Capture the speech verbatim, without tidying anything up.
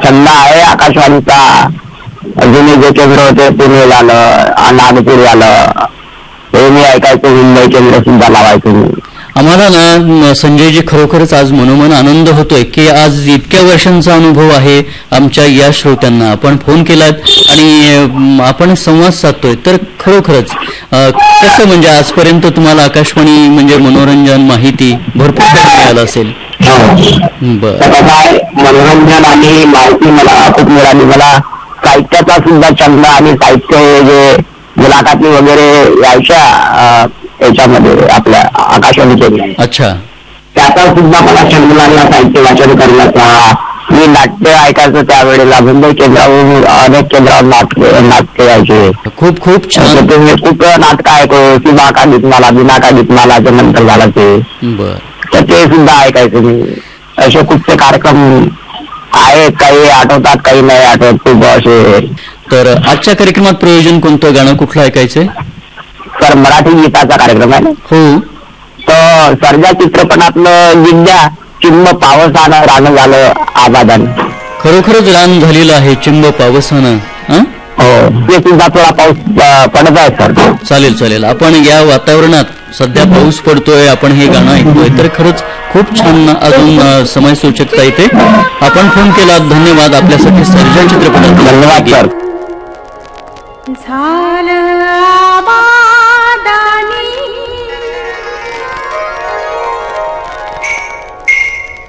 छंद आहे आकाशवाणीचा. जुने जे केंद्र होते पुणे झालं, नागपूर झालं, हे मी ऐकायचो. मुंबई केंद्र सुद्धा लावायचो मी. आम्हाला ना संजयजी खरोखरच आज मनोमन आनंद होतोय की आज इतक्या वर्षांचा अनुभव आहे आमच्या या श्रोत्यांना. आपण फोन केलात आणि आपण संवाद साधतोय तर खरोखरच कसं म्हणजे आजपर्यंत तुम्हाला आकाशवाणी म्हणजे मनोरंजन माहिती भरपूर मिळालं असेल. काय मनोरंजन आणि माहिती मला खूप मिळाली. मला साहित्याचा सुद्धा छंद आणि साहित्य जे मुलाखती वगैरे यायच्या याच्यामध्ये आपल्या आकाशवाणीचे. अच्छा. त्याचा सुद्धा मला छंद लागला साहित्य वाचन करण्याचा. मी नाट्य ऐकायचो त्यावेळेला. मुंबई केंद्रावरून अनेक केंद्रावर नाटक नाटक यायचे. खूप खूप छान. तुम्ही खूप नाटक ऐको. सीमा का गीतमाला, बिना का गीतमालाच्या नंतर झाला ते. बर. तर ते सुद्धा ऐकायचे मी. असे खूपसे कार्यक्रम आहेत, काही आठवतात काही नाही आठवत खूप असे. तर आजच्या कार्यक्रमात प्रयोजन कोणतं गाणं कुठलं ऐकायचंय? सर मराठी गीताचा कार्यक्रम आहे ना. हो. तर सर्जा चित्रपटातलं विद्या चिंब पावसानं रान झालं आबादान. खरोखरच रान झालेलं आहे चिंब पावसानं. हो ते सुद्धा थोडा पाऊस पडत आहे सर. चालेल चालेल. आपण या वातावरणात सध्या पाऊस पडतोय आपण हे गाणं ऐकतोय तर खरंच खूप छान अजून समय सूचकता इथे. आपण फोन केला धन्यवाद. आपल्यासाठी सर्जा चित्रपटात धन्यवाद सर. झालं